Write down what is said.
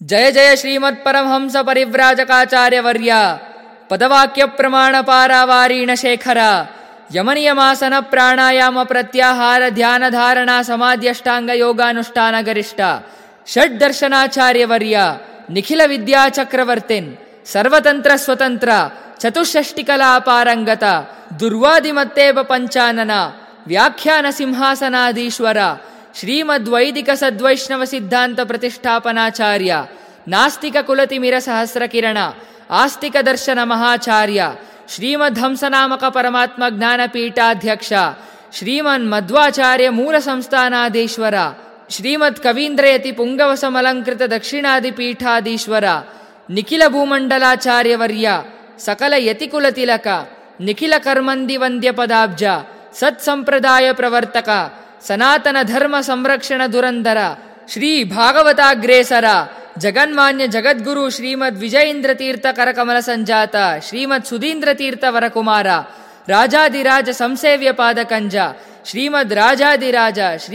ಜಯ ಜಯ ಶ್ರೀಮತ್ ಪರಮಹಂಸ ಪರಿವ್ರಾಜಕಾಚಾರ್ಯವರ್ಯ ಪದವಾಕ್ಯ ಪ್ರಮಾಣ ಪಾರಾವಾರೀಣ ಶೇಖರ ಯಮನಿಯಮಾಸನ ಪ್ರಾಣಾಯಾಮ ಪ್ರತ್ಯಾಹಾರ ಧ್ಯಾನ ಧಾರಣಾ ಸಮಾಧ್ಯಷ್ಟಾಂಗ ಯೋಗಾನುಷ್ಠಾನ ಗರಿಷ್ಠ ಷಡ್ ದರ್ಶನಾಚಾರ್ಯವರ್ಯ ನಿಖಿಲ ವಿದ್ಯಾ ಚಕ್ರವರ್ತಿನ್ ಸರ್ವತಂತ್ರ ಸ್ವತಂತ್ರ ಚತುಷ್ಷಷ್ಟಿಕಲಾ ಪಾರಂಗತ ದುರ್ವಾದಿಮತ್ತೇವ ಪಂಚಾನನ ವ್ಯಾಖ್ಯಾನ ಸಿಂಹಾಸನಾಧೀಶ್ವರ ಶ್ರೀಮದ್ವೈದಿಕ ಸದ್ವೈಷ್ಣವ ಸಿದ್ಧಾಂತ ಪ್ರತಿಷ್ಠಾಪನಾಚಾರ್ಯ ನಾಸ್ತಿಕ ಕುಲತಿಮಿರ ಸಹಸ್ರಕಿರಣ ಆಸ್ತಿಕ ದರ್ಶನ ಮಹಾಚಾರ್ಯ ಶ್ರೀಮದ್ ಹಂಸನಾಮಕ ಪರಮಾತ್ಮ ಜ್ಞಾನಪೀಠಾಧ್ಯಕ್ಷ ಶ್ರೀಮನ್ ಮಧ್ವಾಚಾರ್ಯ ಮೂಲ ಸಂಸ್ಥಾನಾಧೀಶ್ವರ ಶ್ರೀಮದ್ ಕವೀಂದ್ರಯತಿ ಪುಂಗವಸಮಲಂಕೃತ ದಕ್ಷಿಣಾದಿಪೀಠಾಧೀಶ್ವರ ನಿಖಿಲ ಭೂಮಂಡಲಾಚಾರ್ಯವರ್ಯ ಸಕಲ ಯತಿಕುಲ ತಿಲಕ ನಿಖಿಲ ಕರ್ಮಂದಿ ವಂದ್ಯ ಪದಾಬ್ಜ ಸತ್ಸಂಪ್ರದಾಯ ಪ್ರವರ್ತಕ ಸನಾತನ ಧರ್ಮ ಸಂರಕ್ಷಣ ದುರಂದರ ಶ್ರೀ ಭಾಗವತಾಗ್ರೇಸರ ಜಗನ್ಮಾನ್ಯ ಜಗದ್ಗುರು ಶ್ರೀಮದ್ ವಿಜಯೇಂದ್ರ ತೀರ್ಥ ಕರಕಮಲ ಸಂಜಾತ ಶ್ರೀಮದ್ ಸುಧೀಂದ್ರ ತೀರ್ಥ ವರಕುಮಾರ ರಾಜಾದಿರಾಜ ಸಂಸೇವ್ಯ ಪಾದಕಂಜ ಶ್ರೀಮದ್ ರಾಜಾದಿರಾಜ